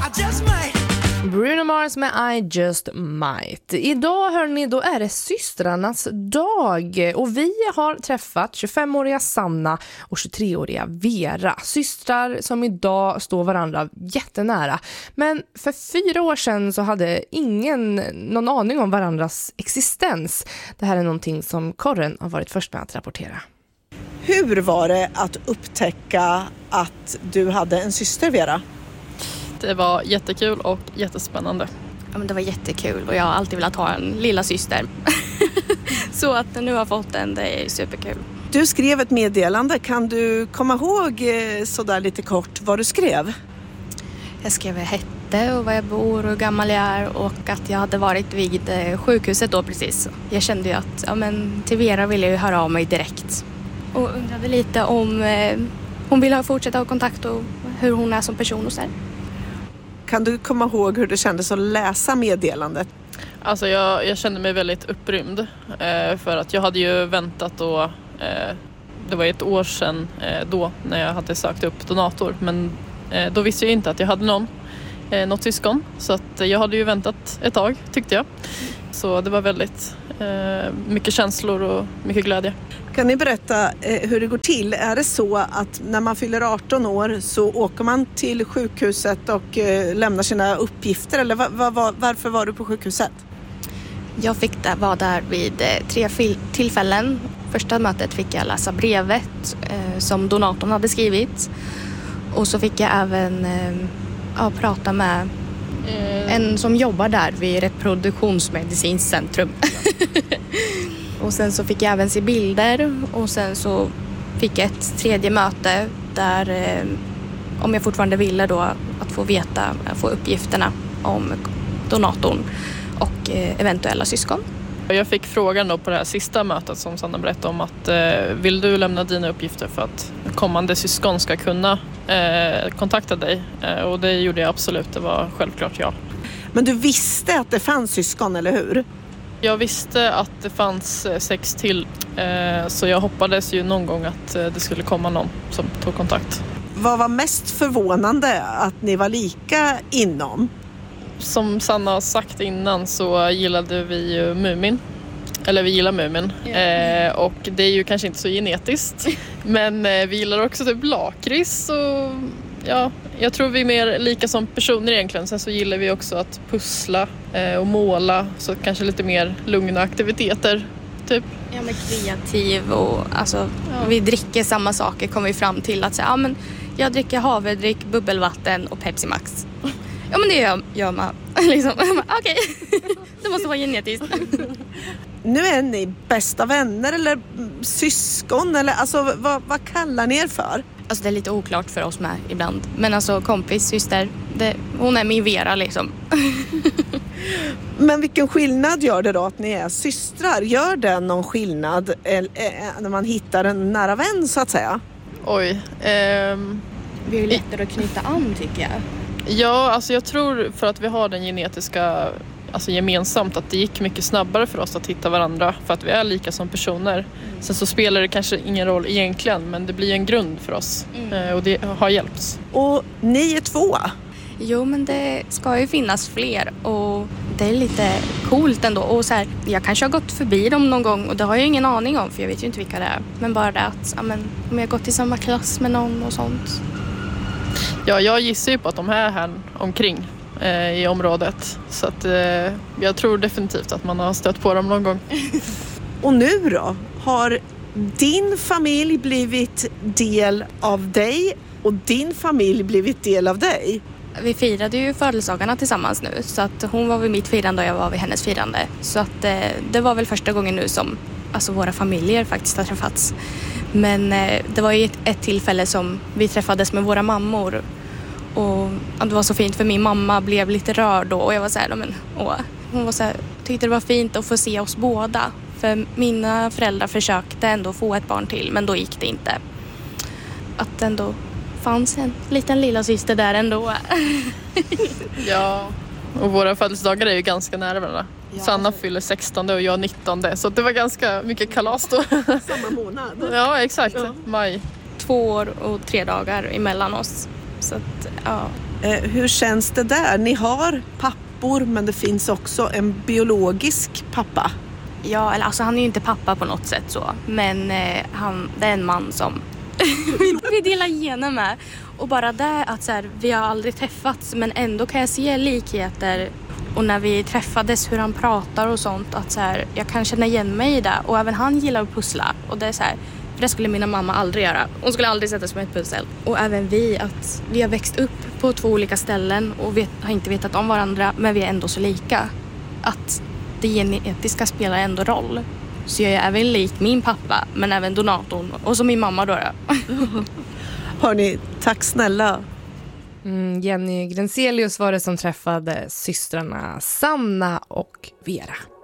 I just might. Bruno Mars med I Just Might. Idag hörni, då är det systrarnas dag och vi har träffat 25-åriga Sanna och 23-åriga Vera. Systrar som idag står varandra jättenära. Men för 4 år sedan så hade ingen någon aning om varandras existens. Det här är någonting som Korren har varit först med att rapportera. Hur var det att upptäcka att du hade en syster, Vera? Det var jättekul och jättespännande. Ja, men det var jättekul och jag har alltid velat ha en lilla syster. Så att nu har jag fått en, det är superkul. Du skrev ett meddelande. Kan du komma ihåg sådär lite kort vad du skrev? Jag skrev vad jag hette och var jag bor och hur gammal jag är och att jag hade varit vid sjukhuset då precis. Jag kände ju att till Vera ville jag ju höra av mig direkt. Och undrade lite om hon ville fortsätta ha kontakt och hur hon är som person och så här. Kan du komma ihåg hur det kändes att läsa meddelandet? Alltså jag kände mig väldigt upprymd för att jag hade ju väntat då, det var 1 år sedan då när jag hade sökt upp donator, men då visste jag inte att jag hade något syskon, så att jag hade ju väntat ett tag tyckte jag. Så det var väldigt mycket känslor och mycket glädje. Kan ni berätta hur det går till? Är det så att när man fyller 18 år så åker man till sjukhuset och lämnar sina uppgifter? Eller varför var du på sjukhuset? Jag fick vara där vid 3 tillfällen. Första mötet fick jag läsa brevet som donatorn hade skrivit. Och så fick jag även prata med en som jobbar där vid reproduktionsmedicinskt centrum. Och sen så fick jag även se bilder och sen så fick jag ett 3:e möte där om jag fortfarande ville då att få uppgifterna om donatorn och eventuella syskon. Jag fick frågan då på det här sista mötet som Sanna berättade om att vill du lämna dina uppgifter för att kommande syskon ska kunna kontakta dig? Och det gjorde jag absolut, det var självklart ja. Men du visste att det fanns syskon, eller hur? Jag visste att det fanns 6 till, så jag hoppades ju någon gång att det skulle komma någon som tog kontakt. Vad var mest förvånande att ni var lika inom? Som Sanna har sagt innan så gillade vi ju Mumin. Eller vi gillar Mumin. Yeah. Och det är ju kanske inte så genetiskt. Men vi gillar också typ lakrits och ja, jag tror vi är mer lika som personer egentligen. Sen så gillar vi också att pussla och måla, så kanske lite mer lugna aktiviteter typ. Ja, men kreativ och alltså vi dricker samma saker, kommer vi fram till att säga, men jag dricker havredryck, bubbelvatten och Pepsi Max. Ja, men det gör man liksom. Okej. Det måste vara genetiskt. Nu är ni bästa vänner eller syskon eller alltså vad kallar ni er för? Alltså det är lite oklart för oss med ibland. Men alltså kompis, syster, hon är min Vera liksom. Men vilken skillnad gör det då att ni är systrar? Gör det någon skillnad när man hittar en nära vän så att säga? Oj. Vi är ju lättare att knyta an tycker jag. Ja, alltså jag tror för att vi har den genetiska, alltså gemensamt, att det gick mycket snabbare för oss att hitta varandra för att vi är lika som personer. Sen så spelar det kanske ingen roll egentligen, men det blir en grund för oss och det har hjälpt. Och ni är 2? Jo, men det ska ju finnas fler och det är lite coolt ändå. Och så här, jag kanske har gått förbi dem någon gång och det har jag ingen aning om för jag vet ju inte vilka det är. Men bara det att om jag har gått i samma klass med någon och sånt. Ja, jag gissar ju på att de är här omkring i området. Så att jag tror definitivt att man har stött på dem någon gång. Och nu då? Har din familj blivit del av dig och din familj blivit del av dig? Vi firade ju födelsedagarna tillsammans nu. Så att hon var vid mitt firande och jag var vid hennes firande. Så att det var väl första gången nu som alltså våra familjer faktiskt har träffats. Men det var ju ett tillfälle som vi träffades med våra mammor. Och det var så fint för min mamma blev lite rörd då. Och jag var så här, hon var så här, tyckte det var fint att få se oss båda. För mina föräldrar försökte ändå få ett barn till, men då gick det inte. Att ändå fanns en liten lilla syster där ändå. Ja, och våra födelsedagar är ju ganska nära varandra. Ja. Sanna fyller 16 och jag 19, så det var ganska mycket kalas då. Samma månad. Ja, exakt. Ja. Maj. 2 år och 3 dagar emellan oss. Så att, ja. Hur känns det där? Ni har pappor, men det finns också en biologisk pappa. Ja, eller alltså han är ju inte pappa på något sätt så. Men det är en man som vi delar gener med. Och bara det att så här, vi har aldrig träffats, men ändå kan jag se likheter. Och när vi träffades, hur han pratar och sånt, att så här, jag kan känna igen mig i det. Och även han gillar att pussla. Och det är så här, för det skulle mina mamma aldrig göra. Hon skulle aldrig sätta sig med ett pussel. Och även vi, att vi har växt upp på 2 olika ställen och har inte vetat om varandra, men vi är ändå så lika. Att det genetiska spelar ändå roll. Så jag är även lik min pappa, men även donatorn. Och som min mamma då. Hörni, tack snälla. Jenny Grenselius var det som träffade systrarna Sanna och Vera.